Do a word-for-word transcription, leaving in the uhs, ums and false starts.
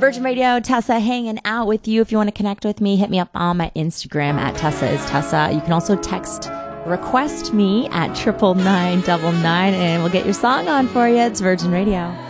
Virgin Radio, Tessa hanging out with you. If you want to connect with me, hit me up on my Instagram at Tessa is Tessa. You can also text request me at triple nine double nine and we'll get your song on for you. It's Virgin Radio.